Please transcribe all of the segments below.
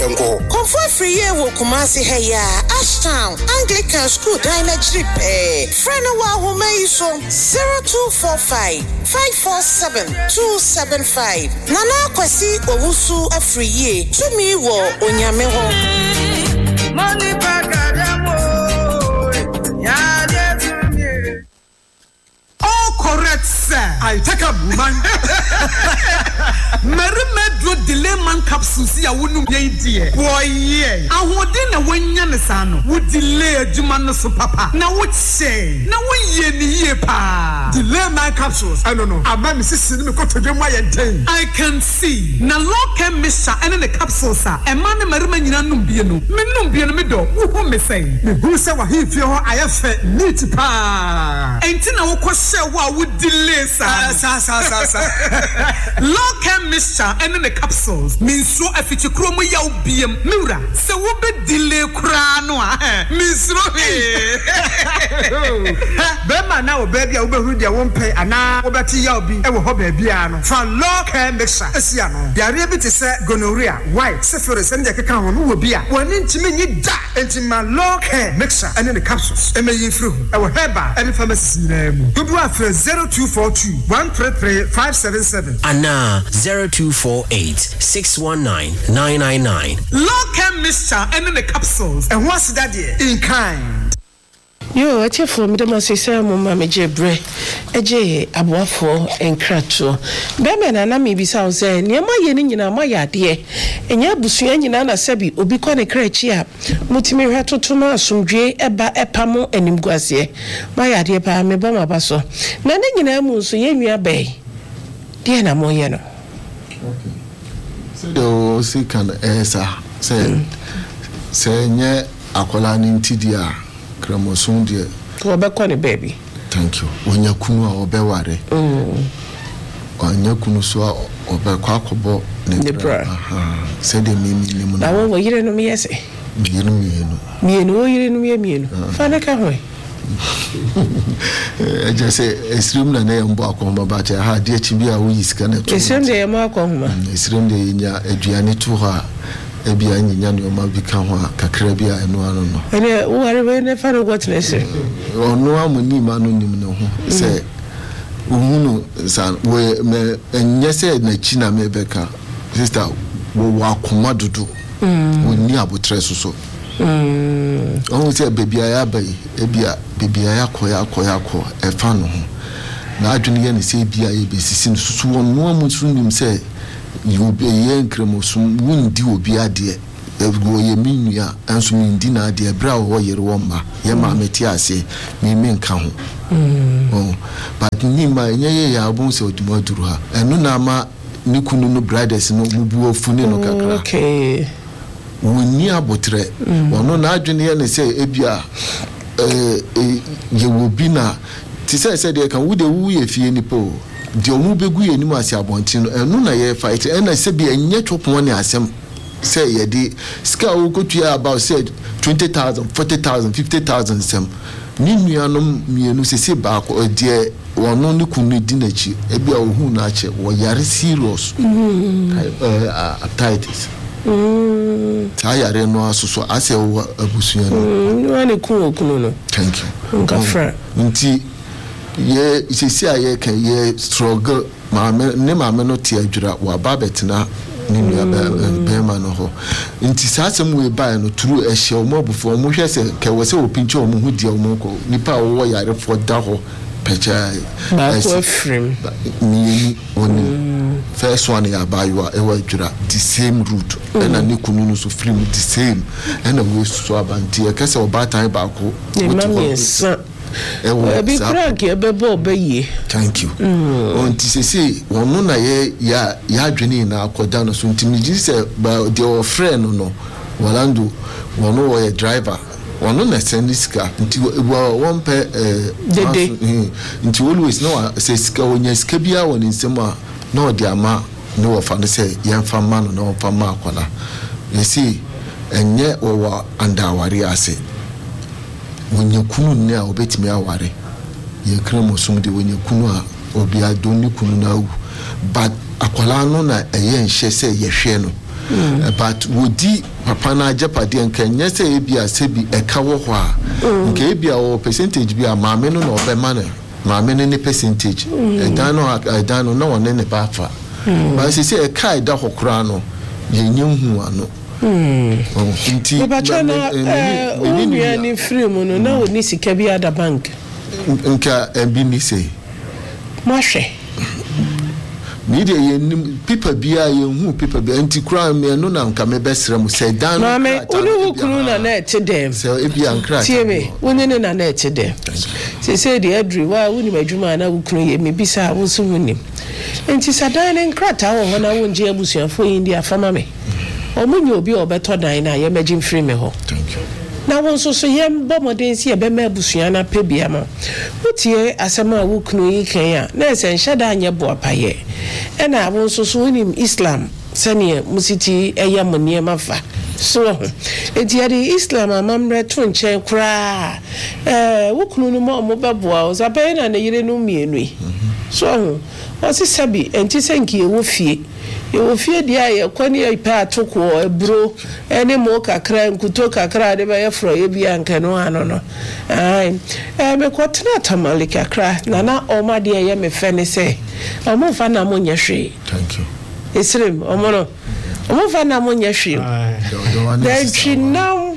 enko Comfort free ye wo Kumasi heya Ashtown Anglican School Diner Tripe Freno wa home iso 0245 547 275 Nana kwesi owusu afri ye tumi wo onyame ho Money bagadamo ya de all correct sir I take a woman Merimedro delay man capsules ya wonu ye die boy ye ahode na wanya ne sa no wo delay adwuma no so papa na wo che na wo ye ni ye pa delay man capsules I don't know ama me sisi ni me kotodwema ye den I can see na local mixture ene ne capsules a e ma ne merima nyina num bie no me num bie no me do wo ho me sei me hu se wa hifie ho ayefe neat pa enti na wo ko hye wo a wo delay sa local mixture and the capsules mean so afiti kromo ya obiem miura se wo be delay kra no a means no be ma na wo baby a wo be hu dia wo mpe ana wo beti ya obi e wo ho baby a no for local mixture asia no diarrhea bi te se gonorrhea white syphilis and the keka ho no wo bi a woni ntimi nyi da entima local mixture and the capsules e me yifru e wo heba and pharmacy na mu dudu afre 0242 133 577 ana 0248 619 999 local mixture and the capsules and what's that in kind Yo, ati for me dem asese mo ma meje bre eje aboafo enkrato be me na me bisa o se niam aye ni nyina ma yade enya busua nyina na sabi obi kwa ne krachi a mutimi hwe totoma asomdwe eba epamo animguase ma yade pa me ba ma baso na ne nyina mu so ye nwia be de na mo ye no okay so see can esa say nye akola ni ntidia Kramosun dear. Obekone baby. Thank you. Onya kunu a obeware. Onya kunu so obekwa akobo ne bra. Said the mimi na wo yire no me yese. Mienu o yire no me mienu. Fa na ka ho. I just say esrim na na mbo akoma ba cha ha de chi bia wo yisika na to. Esrim de yemo akoma. Esrim de nya aduane to ha ebi anyinya ne o ma bi ka ho kakra bi a eno ano no ene wo are we ne fa no gotne se ono amuni ma no nim ne ho se uhunu san we me enye se na chi na me beka sister wo akoma dudu woni abotre so on se bebia ya bai ebia bebia ya koya e fa no ho na adwene ye ne se bia ye besisi no susu won amu sunim se you be yen kremosum wundi obi ade ego ye minua anso mindi na ade bra wo yere wo ma ye ma meti ase me nka ho but ni ma nye ya abun se odumaduru ha eno na ma ni kunu no brothers no bubu ofuni no kakra okay woni abotre wono na adwene ye ne se ebia ye wo bi na ti se de kan wude wu ye fie ni po de omu begu ye nimu ase abontin enu na ye fight na se bi enye twopon ne asem say ye di ska wo kotua about said 20,000 40,000 50,000 sem ni nuanom mienu se ba ko de wono ne kunu di na chi e bia ohu na ache wo yare serious hepatitis ta yare no asoso ase wo abusua no ane kunu no thank you ngafra nti ye sisi aye kan ye struggle maame no tie adwura wa babetina ni nua be ma no ho nti sasem we buy no turu ehye o mobufo mo hwe se ke wo se opinche o mo hu dia o mo ko nipa wo yare fo da ho pecha ba ko frame ni oni first one ya baywa e wa adwura the same route na ne kunu no so frame the same na we so abanti e kase oba tan ba ko Ebi crack ebebo obeye. Thank you. Onti sese wono na ya adwene na akoda no so ntimi gise ba de friend no walando wono wo ye driver wono na sendiska nti wo mpe nti always no se ska wonya ska bia woni nsema na odi ama no wo fa no se yemfa ma no no fa ma akola yesi enye wo andawari ase wonyakunu ne a obetimi aware ye kremosum de wonyakunu a obi adoni kunu na wu but akwala no na eye nhye se ye hwe no but wodi papa na japade nka nyese ebia sebi ekawo ho a nka ebia o percentage bia maame no na obema na maame no ne percentage edan no na won ne ba fa ba se eka ida hokora no yenyhu ano nti bachana ni free mo no na oni sika bi ada bank nka ebi ni say mahwe media yen people bia yen people bia anti crime no na nka me besra mu say dan mame unu kunu na na etedem so e bia nkra tie me woni ne na na etedem say the edri wa woni madwuma na kunu ye me bisa wo so woni enti sadan ne nkrata wo na wonje abusuafo indi afama me omunye obi obeto dan na ye magin free me ho thank you na won so yem bomoden si ebe ma abusua na pebia ma wotie asema wo kunu yi kan ya na ese nhada anye bo apaye na won so wonim Islam sane musiti eyamone mafa so enti ade Islam amamre to nchen kura wo kunu no mo beboa o sabe na yire no mienu so o si sabi enti senki e wo fie yo fie dia ye kwani ipa atoko ebro ene mo kakra nkuto kakra de be yefro ye bia nkano ano no ai me kwotena tamale kakra na oma de ye me fene se omo fa na mo nyehwe thank you esrem omo no omo fa na mo nyehwe de chinam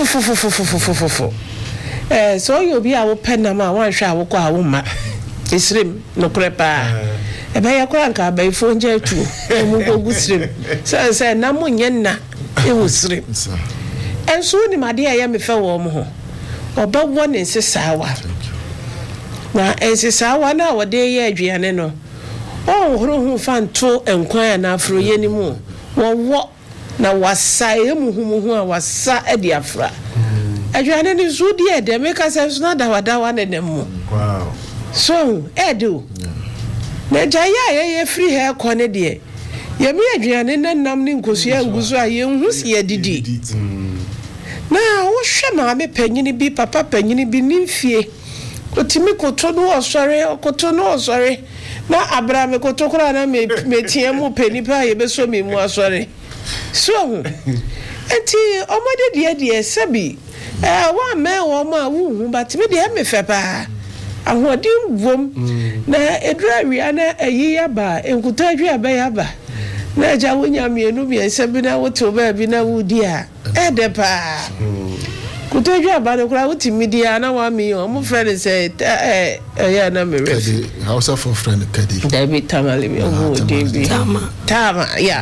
fo so yo bia wo penna ma wan hwe awo kwa awo ma esrem no prepa ebe ya kwa nka ba ifo nje tu emu gogu srem se na mo nyenna e wo srem enso ni made ya me fe wo mo ho oba woni nsesawa na ensesawa na wode ye aduane no o horo hu fanto enkwan na afro ye ni mu wo na wasa emuhumuhu a wasa e di afra aduane ni zudi e de me ka se na dawa ne nemu wow so edu na jaya ye free hair kone de ye me aduane nanam ni nkosu ya ngusu a ye hu si ye didi na wo hwe ma me panyini bi papa panyini bi ni mfie otimi koto no osore na abra me koto kora na me tie mu penipa ye beso me mu asore so enti omode de sabi wa me wo ma wu but me de me fe pa ahodim vom na edra wia na ayi yaba enkuta adwa ba yaba na ja wonya mienu bi sabi na woto ba bi na wudi a edepa kuta adwa ba no kura wotimi dia na wa mi o mo friend say ya na me refi Hausa for friend kadi David tamale mi o debi tama ya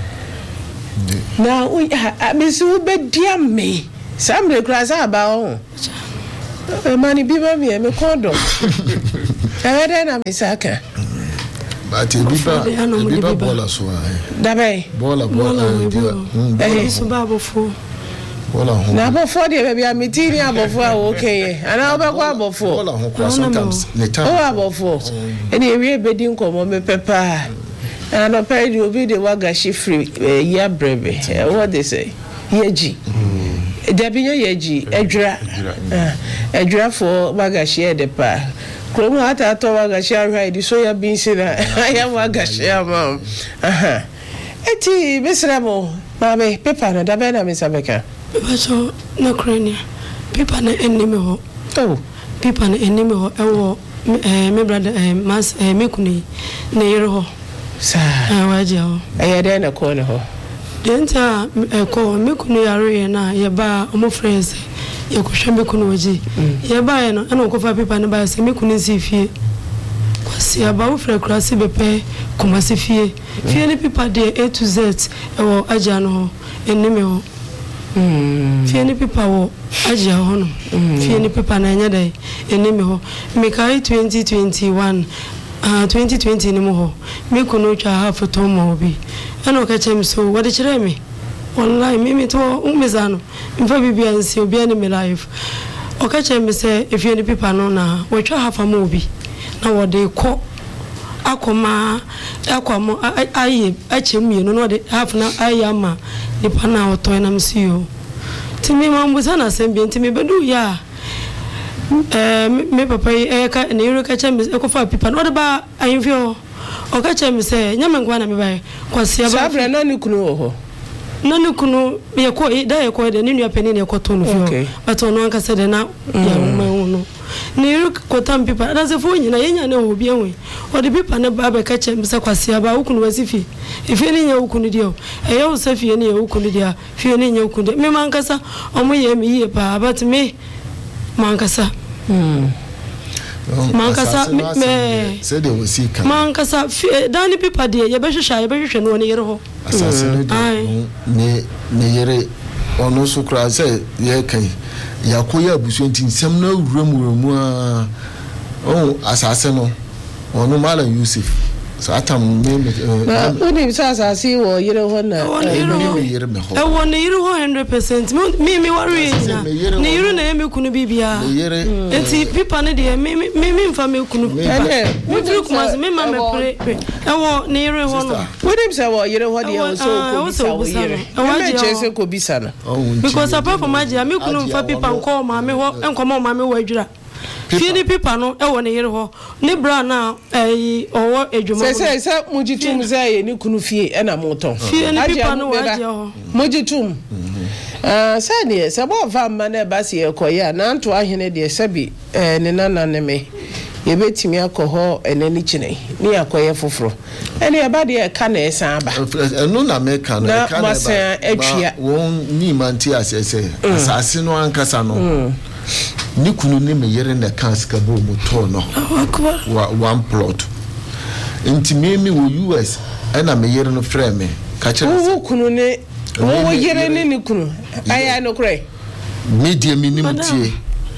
na abisu be dia me samre kura sa ba o mani biba mi me kondo ewede na misaka but biba bola so dabe bola so babo fo bola ho na bofo de be bia mitini abofo a okay ana obekwa abofo bola ho kwa sometimes ne time o abofo eni ewie bedi nkomo me pepa ana pedi obi de waga shifri ya brebe what they say yeji Debinya yeji edra for bagashi de pa kromu ata to bagashi ahwa di soya beans na aya bagashi am eti besramo mame pepa na da bena mesabeka bacho na krania pepa na enime ho oh pepa na enime ho ewo me brother mas mekuni na yero ho sa waje ho aya de na ko ne ho denta ko mekunu yare na ye ba omo friends ye ko hwe mekunu waji ye ba ye no ana ko fa pepa ne ba se mekunu sifie kwasi aba wo fra krasi bepe koma sifie fie ne pepa de A to Z ewo aja no enime ho fie ne pepa wo aja ho no fie ne pepa na nya dai enime ho mekai 2021 2020 ni mo ho mekunu twa half to mo bi ana ka chem so what did you me wallahi mimi to umezano mfa bibia nsi obi ani me life o ka chem say if you any people no na we twa half am obi na wo de ko akoma aye achem ye no de half na ayama ni pana oto na msio timi mambuza na sembi timi bedu ya me papa ka na yero ka chem e ko fa pipa no de ba ayinfio o ka chem say nyame ngwa na me ba kwase ba sabra na ni kunu ho no kunu ye ko da ye ko de ni nua pani ne ko to no fio but ono anka se de na ya ma no ni ru ko tam pipa da se fo nyina ye nya na obi enwe o de pipa ne ba be ka chem se kwase aba ukunu wasifi ifi ni nya ukunu dio e ye usafi ni ye ukunu dia fi ni nya ukunu me man kasa omo ye mi ye pa but me man kasa mankasa me say they will see kan mankasa dani pipa de ye behwehwe no ne yere ho asase no de ne yere ono so kra say ye kan yakoya abusu ntinsem na wuramu a asase no ono mala Yusuf satam me oni asase wo yere ho na yere me ho e wo ne yere ho 100% me worry na ne yere na me kunu bibia enti pipa ne de me mfa me kunu me dru kuma me ma me pre e wo ne yere ho no woni bisa wo yere ho de o so ko bisa wo yere e me chese ko bisa na because apart from magia me kunu mfa pipa nko ma me ho enko ma me wo adwura fini pipa no e wo ne yere ho ne bra na owo edwuma se mujitum zaye ni kunu fie e na moton fini pipa no waje ho mujitum sani se bo va ma na ba se ekoye na nto ahene de sabi ne nana ne me ye betimi akoho enani kine ni akoye foforo ene ya ba de ka na esan aba no na me ka na ka na ba won ni manti asese asase no ankasa no ni kunu ni me yere na kanska bo mu to no one plot intimemi wo US ena me yere no frame me ka chere wo kunu ne wo yere ni kunu aya no kure media minimum tie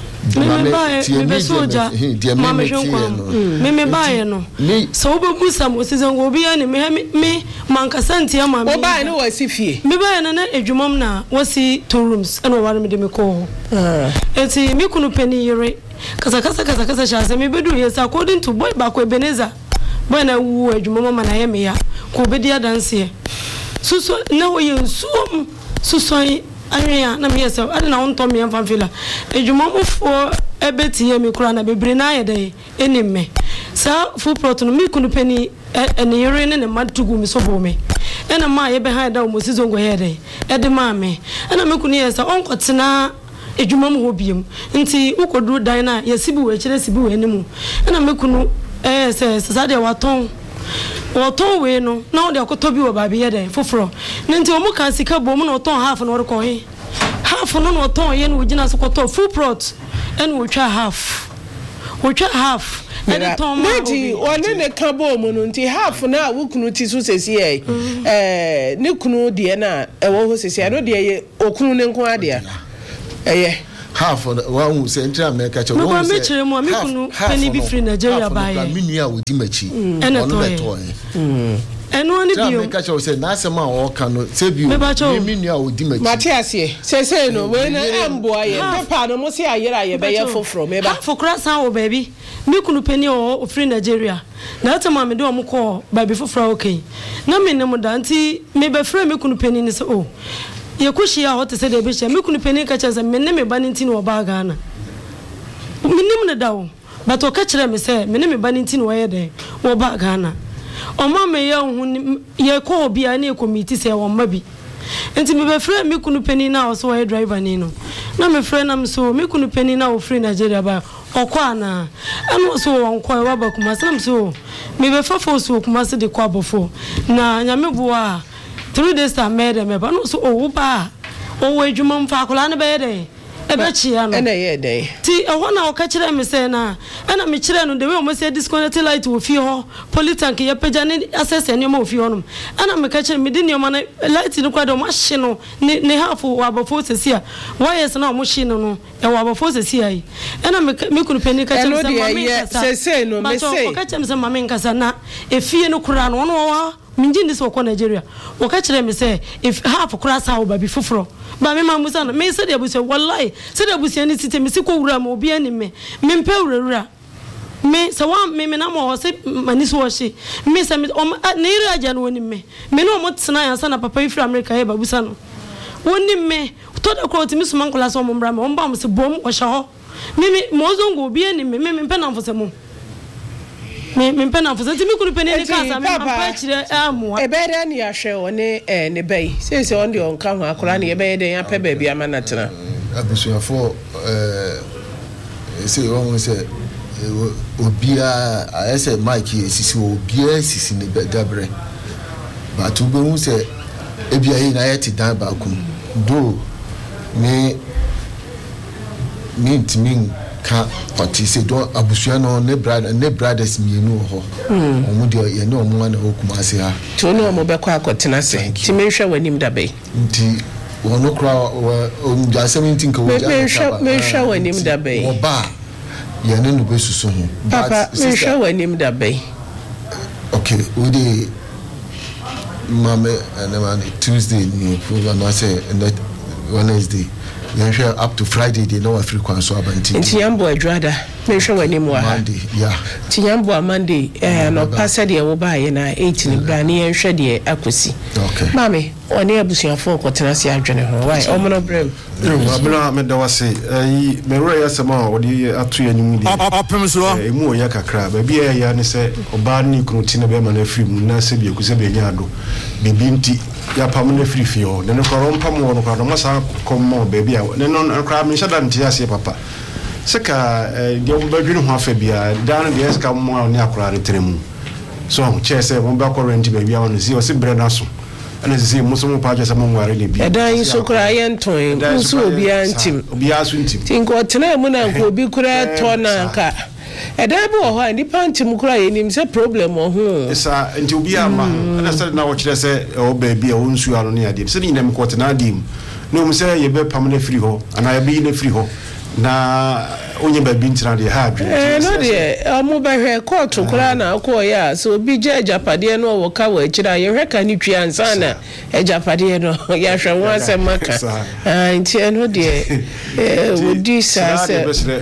me soja mama me bae no so obebu sam osizan go bia ne me mankasa ntia mama wo bae no wasi fie me bae na edwumam na wasi 2 rooms eno ware me de me ko eti me kunu pani yere kasa sha se me bedu yes according to boy ba ko Ebeneza boy na wu edwumam ma na ye me ya ko bedi adanse suso na wo ye nsuom suso anya na me yesa ade na wonto me amfa fila edwumamfo ebetie me kura na bebre na ayede enimme sa fu plot no me kunu pani ene yere ne matugu me so bo me ena ma ye be ha da mo sizongo hede ede ma me ena me kunu yesa onkotena edwumam ho biem nti ukodu dan na yesibi we kire sibi we enimu ena me kunu se de waton we no na o de akoto bi wo ba bi ye de foforo nti o mu kan sika bo mu na oton half na o rekọ he half no na oton ye no gina so koto full plot and we try half and ton mati one ne ka bo mu no nti half na wo kunu ti so sesi ne kunu de na e wo ho sesi no de ye okunu ne nko ade eye half one central America cho one say me kire mo me kunu pani bi free Nigeria ba ye me nua odi machi ono beto eno ani bio America cho say na asema o ka no se bio me nua odi machi matiase se no we na amboa ye papa no mo se ayera ye be ye foforo me ba fokra san wo baby me kunu pani o free Nigeria na tama me de o mo ko baby foforo okay na me ne mo da nti me be free me kunu pani ni se o ye kushia hote se de be she me kunu pani ka cha se me ne me ba ni ntini wo ba Ghana minim ne dawo but o ka kire me se me ne me ba ni ntini wo ye de wo ba Ghana o ma me ye hu ye ko obi a na committee se wo ma bi enti me be free me kunu pani na o so wo driver ni no na me free na me so me kunu pani na o free Nigeria ba okwa na eno so won kwa wa ba kuma sam so me be fafo so kuma se de kwa bofo na nyame boa 3 days time me ba no so owo ba owo adwuma mfa akola na be de ebe chia no na ye de ti eho na o ka kire me se na na me kire no de we o mo se disconnect light wo fi ho politank ye pagya ne access ne mo fi ho no na me ka kire me di ne o ma na light no kwa de o ma hye no ne half wo abofo sesi a wires na o mo hye no e wo abofo sesi ai na me kunu pani ka kire se ma me kasa se no me se o ka kire me se ma me kasa na efie no kura no wa minjin dis wako Nigeria o ka kire me se if half kura sa wo ba bi foforo ba me ma musa no me se de abuso wallahi se de abuso ni site me se ko wura ma obi ani me mpe wura me se wa me na mo se mani so hye me se me ne ira aja no ni me no mo tsena ya sa na papa ifra America he ba busa no woni me to da ko timi suma nkola so mo mbra me o mba mo se bom o hye ho me mo zongo obi ani me mpe na mfose mo me pena for senti me kunu pene ne kasa me ampa kire amoa e be dey na ahwe one ne bai say on dey on ka ho akora ne e be dey apɛ ba bia ma na tena abusuafo say one say obia I say Mike sisi obia sisi ne bedabre but ube hu say ebia yi na yeti dan ba kum do me ntimi ka party say do abusua no ne brothers mienu ho omo de ye ne omo na okuma ase ha to no omo be kwa akotena se ti me hwe wanim da bai nti wono kra o ja 17 ka wo ja me hwe wanim da bai oba ye ne no be susu ho papa me hwe wanim da bai okay we dey mama and man Tuesday ni program na say Wednesday you share up to Friday they know African so abanti Tinyambo adwada me hwe wanim wa Monday yeah Tinyambo Monday no pass dey wo ba ye na 18 bra ne ye hwe de akosi okay mami oni abusuafo kotena se adwene ho why omono brem abna me da wase yi me wura ya sama odi atu anyum di apem so emu oya kakra ba bia ya ne se oba ni kruti na be ma na free mu na se bi ekuse be nya ado bibi nti ya pam na free fio ne koro mpam wo no koro masa kommo be bia ne no kra me shada nti ase papa seka de obadwini ho afa bia dan de eska mo ne akora ne tremu so chese mo ba ko rent be bia wono si o se bre na so ana se musumu pa jasa mo ngare ne bi edan so kura yenton musu obi antim obi asu ntim tinko tena mu na ko obi kura to na ka edan bi wo ho ani pantim kura yenim se problem ho esa nti obi ama ana se na wo kire se o ba bi a wo nsu aro ne ade se ni nem ko tena dim no mu se ye be pam na free ho ana ye bi na free ho na onye ba bi ntina de ha adwe no de amu ba hwe court kura na ko ya so bi je japade no wo ka wa kira ye hwe ka ni twi ansa na japade no ya hwe won asem maka nti no de wo di sa se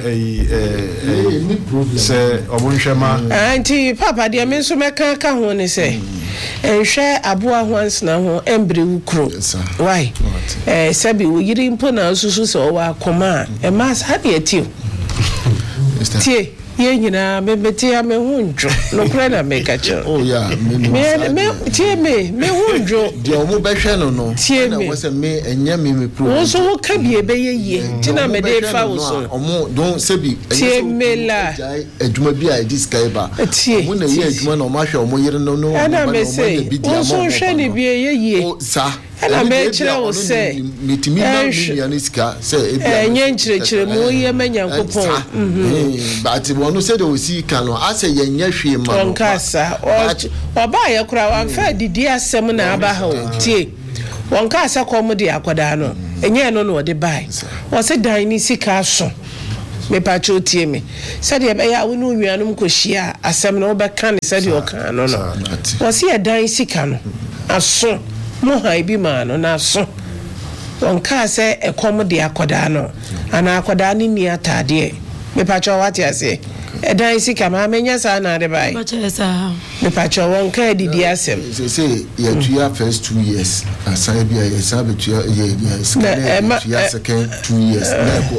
se obunhwema nti papa de me so meka ka ho ne se enhwe aboa ho ansna ho embre wukro why sabi wo yiri mpo na susu se o wa koma e mas ha de atio tie ye nyina mebeti ya me hunjo no kra na me kacho oh yeah me tie me hunjo de omo be hwe no no na wo se me enya me problem wo so ho ka bie be ye tina me de fa wo so omo don sebi tie me la adwuma bi a dis kai ba omo na ye adwuma na omo hwe omo yire no no ana me se wo so hwe ni bie ye sa ana me kire wo se mitimi na mi ya niska se ebia enye nchire mu ye manyankopon but wonu se de osi kan no ase ye nya hwe ma no onkasa oba ye kura wan fa didi asem na aba ha tie wonkasa kom de akoda no enye no no de bai wo se dan ni sika so me pacho tie me se de be ya wonu nuanum kohia asem no be kan se de okan no no wo se ya dan sika no aso mo ha bi ma no na so onka se ekom de akoda no ana akoda ni ni atade me pacho wati ase edan sika ma menya sa na de bai me pacho wonka didi asem say ya 2 first 2 years asai bia ya sabe tu ya second 2 years na ko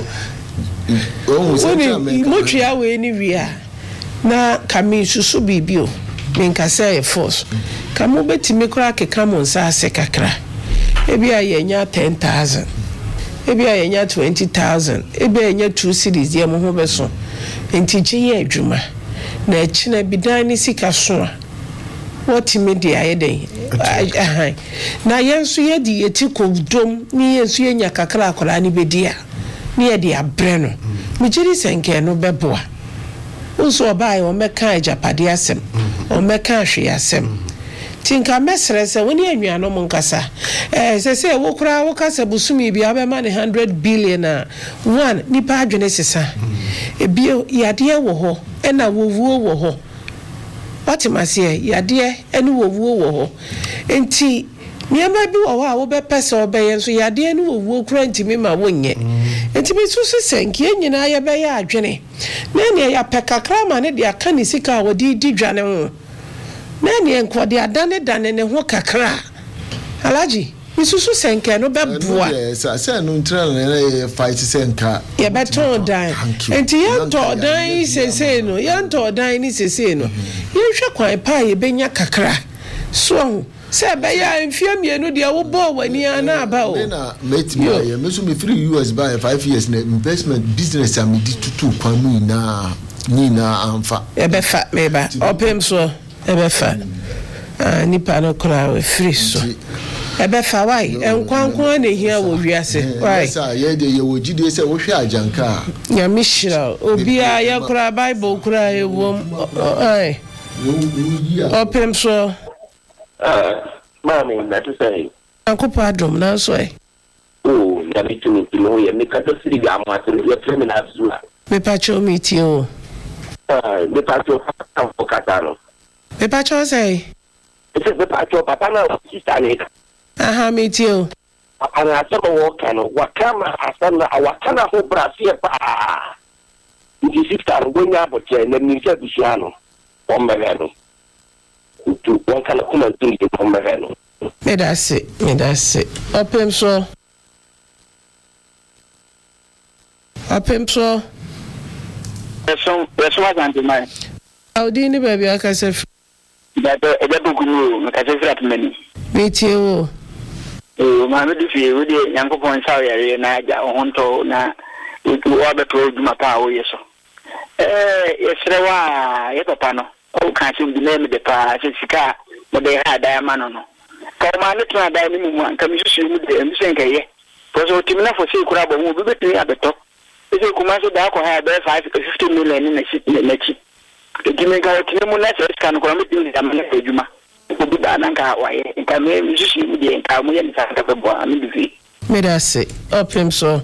mo twa we ni wia na kami susu bibio menka say force kamo betimi kura keka mo nsa ase kakra ebi ayenya 10,000 ebi ayenya 20,000 ebi ayenya 2 series ye mo ho beso entiche ye adwuma na echina bidan ni sika so a what media ayeden na yenso ye di etiko dom ni yenso ye nya kakra akora ni bedia ni ye di abre no mi jiri senke no beboa unso obai o meka ajapade asem o meka hwe asem tinka mesre se woni anwano mo nkasa se wo kura wo kasa busumi bia be ma ne 100 billion a one nipa adwene sesa ebio yade wo ho na wowuo wo ho watimase yade ene wowuo wo ho enti niema bi wo ho a wo be pese obeye so yade ene wowuo kura ntimi ma wonye enti bi susu senke nyina ya be ya adwene na ne ya pekakra ma ne de aka ni sika wo di dwane ho na ne enko de adane ne ho kakra alaji misusu senka no beboa say no ntran na fight senka ye beton dan enti yanto dan sese no yanto dan ni sese no yenhwe kwan pa ye benya kakra so say be ya mfia mienu de wo bo wani ana aba o na met me ya me so me free US by 5 years na investment business am di tutu kwan mu na amfa e be fa me ba opem so e be fa nipa no kra free so ebe fa why enkwankwan na hia wo wiase why sa ye de ye wo gide se wo hwe ajanka ya mishira obi a ya kura bible kura e wo ai opem so mami na to say akopa adom na so ai oh ya mitumi timo ye mekato siri ga amate ye criminal zua me pacho miti o me pacho fokata no me pacho say ese me pacho papa na sister ni aha miti o ana asema wokano wakama asana wakana ho brasie pa ndi sister ngonya aboche na minja bisiano omegano tu wakana kuma tingi omegano me dase opem so eso azante mai audi ni baby akase ebe bugunu makase frat mani miti o ma me di fi we de yankopon saw yare na ja honto na wo beto duma pa wo yeso yesrewa ye papa no o kan se bi na me de pa se sika mo de ha da ma no ka ma ne tuna da ni mu an kam su mu de mi sen kaye to so timina fo se kura bo mu bi beto ya beto se kuma so da ko ha be 50 million na chi kimi ga tini mu na se kan ko mi tin da ma na ejuma ko bi da nan ka waye ka me mi su mu de ka mu yen sa ka bo ami bi me da se opem so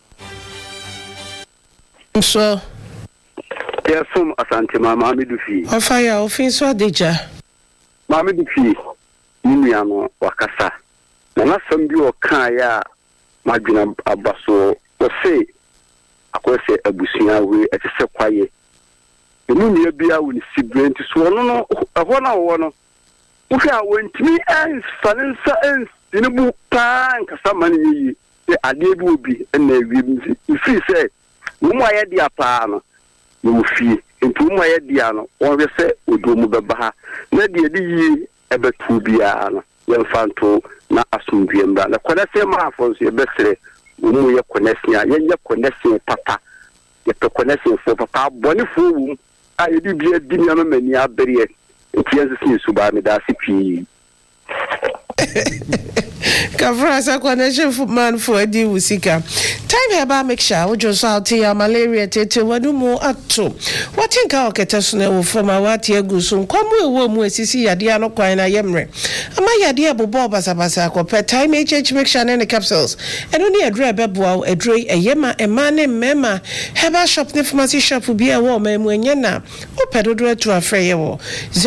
Yasum asante mama Amidu fi. Ofaya ofin so adeja. Mama Amidu fi. Nua no wakasa. Na nasam bi o kan ya madwena abaso o se akwese abusia we etese kwaye. Emu nua bia wo ni sibrent so no ho na wo no. Wo hwa wontimi ens falensa ens inibu pan kasa man yi. E ade bi obi na wi fi se mo aye dia pa no. No fi entu mo aye dia no won be se odomu beba ha na de yi ebetu bia no yemfanto na asumdue mbra na kwana se ma afonso ebesere wo ye konesia ye konesia papa ye to konesia fo papa boni fo wum a ye di bia di nyama mani abere enti yense suba me da sipi Kafrasa connection for man for Edi Wusika. Time heba make sure we just out here malaria tete wadumu ato. Watinka oketesune wo forma wati egusu kwamu ewo mu esisi yade ano kwan na yemre. Ama yade abobo basabasa akopɛ time HH make sure ne capsules. Eno ni edre beboa edre eyema emane mema heba shop ne pharmacy shop bi ewo memu enye na. Opedodo to afre yewo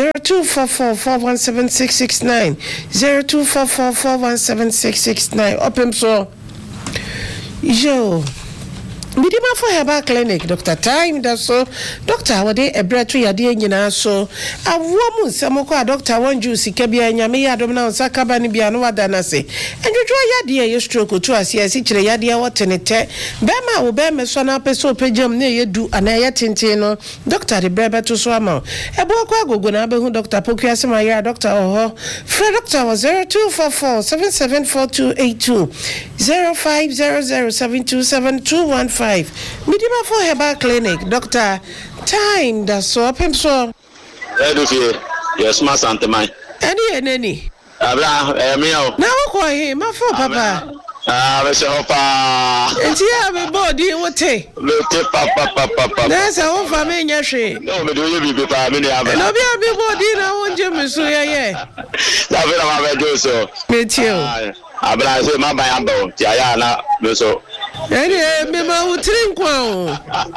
0244417669 0244417669 opem so yo Midima for Herbal Clinic, Dr. Time, that's so. Doctor, what they a bread to Yadi and so. A woman, Samoko, Doctor, one juicy Kabia, Yami, Adamna, Sakabani, Bianoa, Danase. And you draw Yadia, your stroke to us, yes, each Yadia, what in it. Bema, Obama, Swana, Peso, Pejam, near do, and I tintino. Doctor, the breba to Swamo. A Boquago, Gunabe, Dr. Pokiasamaya, Doctor Oho. Fred Doctor was 0244 774282 0500727215. Midima for Herbal Clinic, Dr. Time, that's so up him so. Yes, my Santa Mai. Any. Abra, Emil. Now, why him, my for Papa. Let's hope. And here we body what take. Papa. That's our family. No, but do you be family? I'll be body now on Jimmy. So, yeah. That's what I'm going to do. So, meet you. Abra, say, my ambo, Tiana, so. Any member drink one.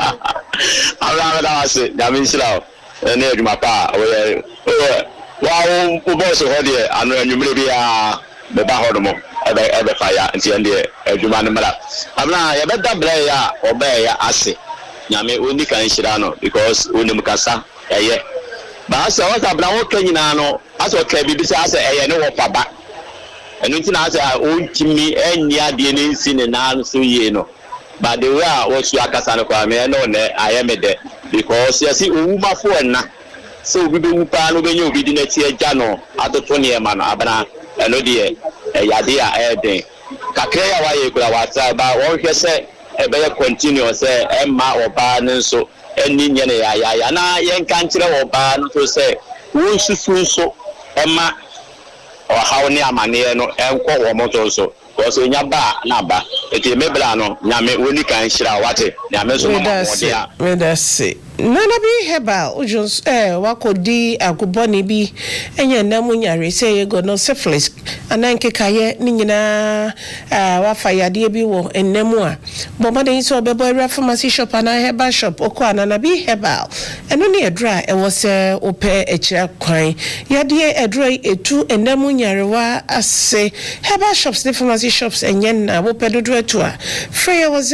I say, that means now. And then my pa, wow, boss, what dear, and when you may be the Bahodomo, ever fire, and see, and dear, you man, I'm not a better player or bear, I say. Yame Unica and Shirano, because Unimukasa, eh, but I saw what I'm now, Kenano, as what can be besides, I know what Papa. enu nti na asa ontimi enya de ne nsi ne na so ye no but the way was you akasa no kwa me no ne ayemede because you see owuma fo na so obi be wupa no be nya obi di na ti agya no atoto ne ma no abana eno de yade a eden kakra ya wa ye kura wata ba won hwe se ebe ye continue se emma oba ne nso eni nye ne ya na ye nka nkire oba no so se won susu so emma o hawo ne amane no enko wo moto so so nya ba na ba eti mebla no nyame woni kan hira wate nyame so mo dia me da se nana bi herbal ujus wakodi aguboni bi enye namu nyare se yego no syphilis ananke kaye ni nyina wafa yade bi wo ennamu a bomade so bebo area pharmacy shop ana herbal shop okwa nana bi herbal eno ne edra e wo se ope ekira kwan yade edra etu ennamu nyare wa ase herbal shops the pharmacy shops enye na wo pedodo etu a free was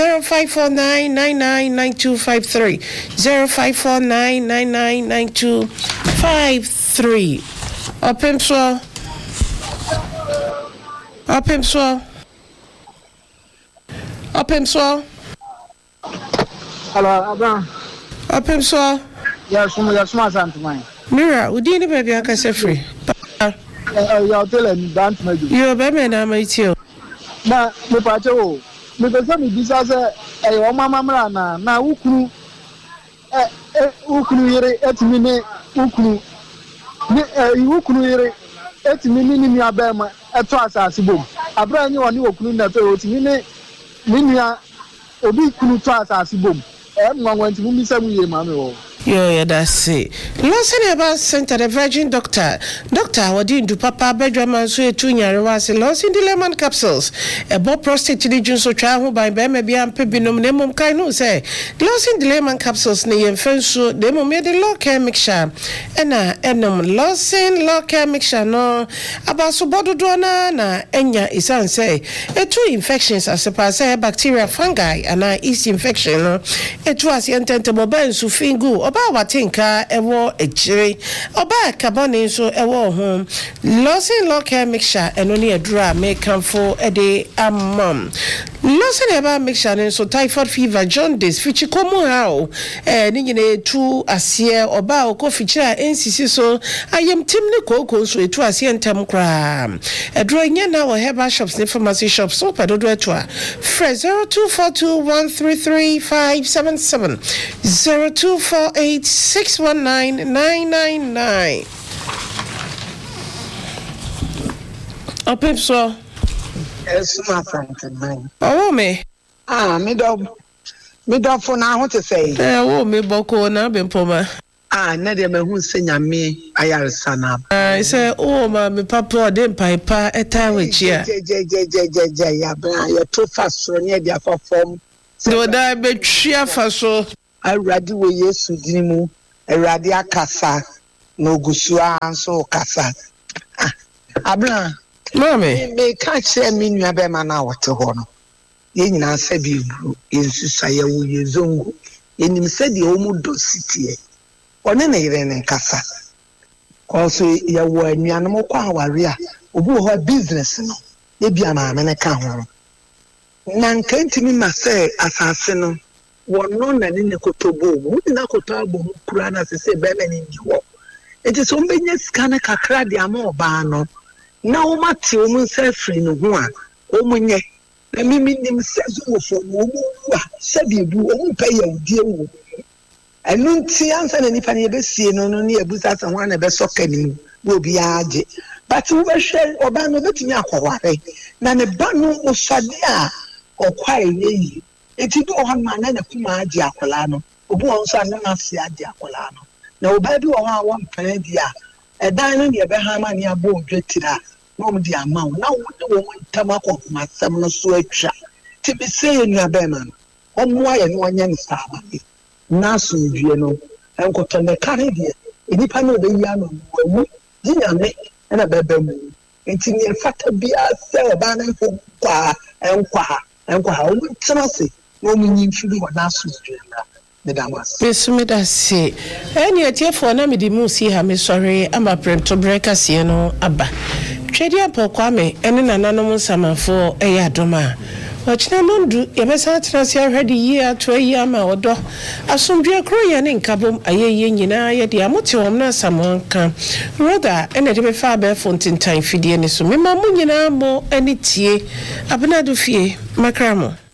0549999253 0549999253 Opimswa Hello Abraham Opimswa ya suma santumai Mira udini baby akase free ya tell me don't make you be me na maitio na me pache o me pese me bisa se o mama mra na ukuru ukuru yere etimi ne ukuru ne ukuru yere etimi ni mi abema eto asase bom abra nyi woni okuru na to otimi ne nua obi kunu to asase bom nwanwanti mu misa mu yere mame wo yeah, that's it. Listen about Center the Virgin Doctor wadi ndu papa bedroom so etu nyare wase Lawson Dilemon capsules ebo prostate ni junso twa ho ban be ma bia mpe binom ne mom kan no say Lawson Dilemon capsules ne yemfenso de mom ye de low care mixture enom Lawson low care mixture no abaso bododo na enya isan say etu infections asepa say bacteria fungi ana yeast infection no etu asientente boben su fingu oba watinka ewo ejire oba carbon so ewo ho Lawson low care mixture eno ne adura make camfo ede amam Lawson eba mixture so typhoid fever jaundice fichi komo hao ni nyine etu asie oba okofichira ensisi so ayem timne koko so etu asie ntem kra adura nya na wo herbal shops ne pharmacy shops so pedodo etu a 0242133577 0248619999 Opimswa Esuma Frankenman. Oh me. Me do for now what to say. Oh me boko na bempoma. Na de me hu se nyame ayaresa na. I say oh ma me papa dem paipa eta wechia. Je ya bra ya to fasoro ne dia fa form. Do da betwia faso. Awurade wo Yesu din mu. Awurade akasa na ogusu anso kasa. Abra Mami me ka kire me nua be ma na wote ho no. Ye nyina se bi bru ensusa ye wo yezongo. Enim se de o mu do sitie. One na yire ne kasa. Also ye wo anuan mo kwa aware a obi ho business no. Ye bia na me ne ka ho. Na nkantimi ma se asase no wono na ne kotobo mu na kotobo mu kura na se be me ni wo. Enti so mbenye sika na kakra de ama oba no. Na wo mate wo nsa free no ho a wo munye na mimi nim se zo wo fo wo mu a se bi bu wo mu pa ya udie wo enu nti ansa na nipa ne be sie no ne ebusa sa ho na be soka ni mu wo bi age but wo be hwe oba no betumi akwaware na ne ba no osade a okwa eyi eti do ha ma na kuma age akwala no obu won so na ma se age akwala no na oba bi wo ha wo mpan dia edan no ne be ha ma ne abo odwetira no di amount na wo de wo ntamako masam no so atwa ti be say enu abema no omo aye no anya ni saba na so due no enkoto ne kare de enipa no be ya no wu jinyame na bebe mu enti ne fata bia se ba na fo kwa enkwa o tsamase no mu nyimfiri ho na so due na Besumida se eni etiefo na medi mu si ha me sori ama prem to break asie no aba Twedi Apokwame ene nananom nsamafo eya adoma Wachina nondu yabesa atenase ahwede yi ato yi ama odo asomdwe kro ye ne nkabom ayeye nyina ye de amote wom na samonka roda ene de befa abe fontintan fidie ne so mema mu nyina mo ani tie abenadu fie makramo